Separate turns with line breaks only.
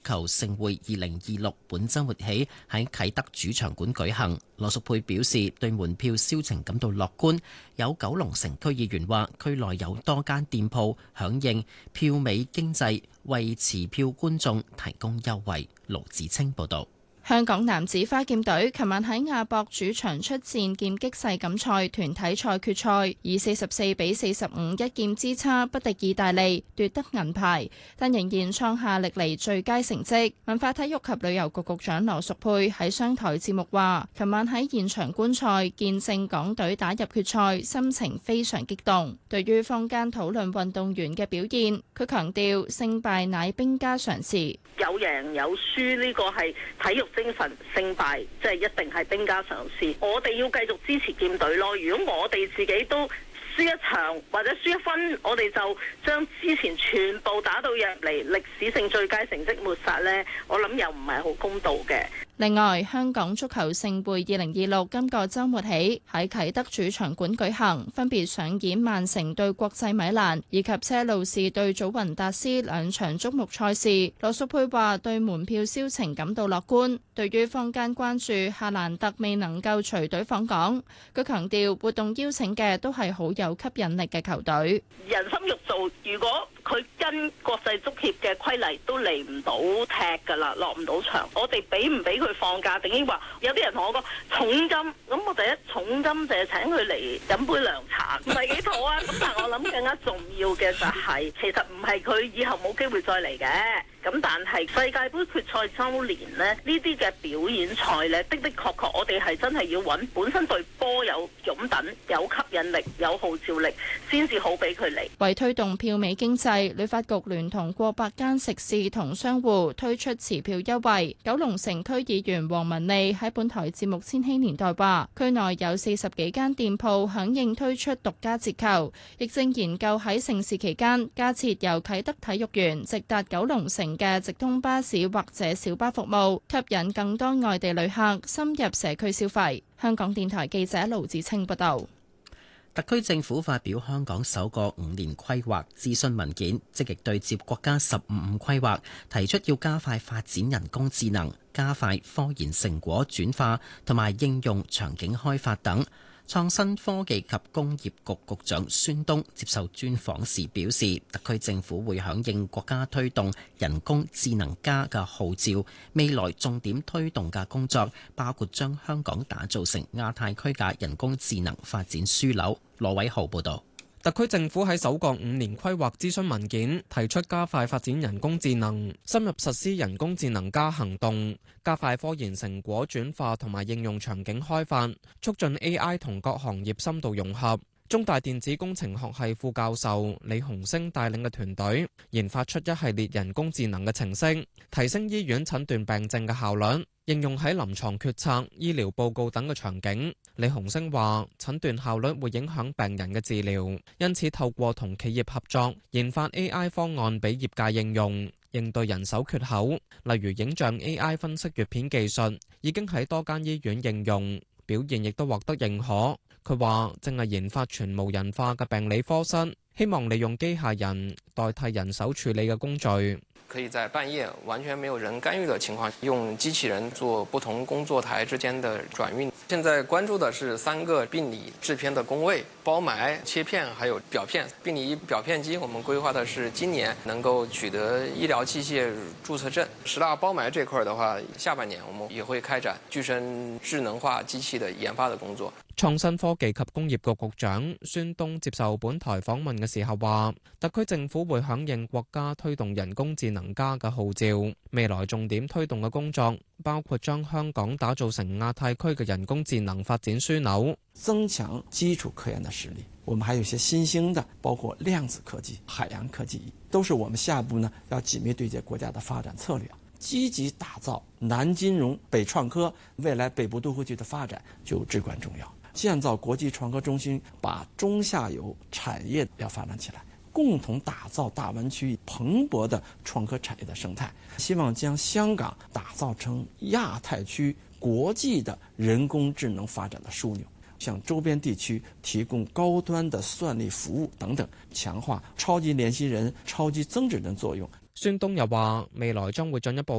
球盛會2026本週末起喺啟德主場館舉行。羅淑佩表示對門票銷情感到樂觀。有九龍城區議員話，區內有多間店鋪響應票尾經濟，為持票觀眾提供優惠。盧子清報導。
香港男子花劍隊琴晚喺亞博主場出戰劍擊世錦賽團體賽決賽，以44比45一劍之差不敵意大利，奪得銀牌，但仍然創下歷嚟最佳成績。文化體育及旅遊局局長羅淑佩喺商台節目話，琴晚喺現場觀賽，見證港隊打入決賽，心情非常激動。對於坊間討論運動員嘅表現，佢強調勝敗乃兵家常事，
有贏有輸呢個係體育精神，勝敗即係一定係兵家常事。我哋要繼續支持劍隊咯。如果我哋自己都輸一場或者輸一分，我哋就將之前全部打到入嚟歷史性最佳成績抹殺呢，我諗又唔係好公道嘅。
另外，香港足球盛會2026今個週末起喺啟德主場館舉行，分別上演曼城對國際米蘭以及車路士對祖雲達斯兩場矚目賽事。羅淑佩話對門票銷情感到樂觀。對於坊間關注夏蘭特未能夠隨隊訪港，佢強調活動邀請嘅都係好有吸引力嘅球隊。
人心肉做，如果佢跟國際足協嘅規例都嚟唔到踢㗎啦，落唔到場，我哋俾唔俾佢放假？定係話有啲人同我講重金，咁我第一重金就係請佢嚟飲杯涼茶，唔係幾妥啊！咁但係我諗更加重要嘅就係，其實唔係佢以後冇機會再嚟嘅。咁但係世界盃決賽週年呢啲嘅表演賽呢，的確確我哋係真係要揾本身對波有擁躉、有吸引力、有號召力，先至好俾佢嚟。
為推動票尾經濟，旅發局聯同過百間食肆同商戶推出持票優惠。九龍城區議員黃文利喺本台節目《千禧年代》話，區內有40幾間店鋪響應推出獨家折扣，亦正研究喺盛事期間加設由啟德體育園直達九龍城嘅直通巴士或者小巴服務，吸引更多外地旅客深入社區消費。香港電台記者盧子清報道。
特區政府發表香港首個5年規劃諮詢文件，積極對接國家15規劃，提出要加快發展人工智能，加快科研成果轉化同埋應用場景開發等。創新科技及工業局局長孫東接受專訪時表示，特區政府會響應國家推動人工智能加嘅號召，未來重點推動嘅工作包括將香港打造成亞太區嘅人工智能發展樞紐。羅偉豪報導。
特區政府喺首個5年規劃諮詢文件提出加快發展人工智能，深入實施人工智能加行動，加快科研成果轉化同埋應用場景開發，促進 AI 同各行業深度融合。中大電子工程學系副教授李洪升帶領嘅團隊研發出一系列人工智能嘅程式，提升醫院診斷病症嘅效率，應用喺臨床決策、醫療報告等嘅場景。李洪升話，診斷效率會影響病人嘅治療，因此透過同企業合作，研發 AI 方案俾業界應用，應對人手缺口。例如影像 AI 分析閱片技術已經喺多間醫院應用，表現亦都獲得認可。佢話正係研發全無人化嘅病理科室，希望利用機械人代替人手處理嘅工序。
可以在半夜完全沒有人干預的情況，用機器人做不同工作台之間的轉運。現在關注的是3個病理製片的工位，包埋、切片還有表片。病理表片機我們規劃的是今年能夠取得醫療器械註冊證。10大包埋這塊的話，下半年我們也會開展具身智能化機器的研發的工作。
創新科技及工業局局長孫東接受本台訪問嘅時候話，特區政府會響應國家推動人工智能加嘅號召，未來重點推動嘅工作包括將香港打造成亞太區嘅人工智能發展樞紐，
增強基礎科研的實力。我們還有一些新興的，包括量子科技、海洋科技，都是我們下一步呢要緊密對接國家的發展策略，積極打造南金融、北創科，未來北部都會區的發展就至關重要。建造國際創科中心，把中下游產業要發展起來，共同打造大灣區蓬勃的創科產業的生態。希望將香港打造成亞太區國際的人工智能發展的樞紐，向周邊地區提供高端的算力服務等等，強化超級聯繫人、超級增值人作用。
孫東又話，未來將會進一步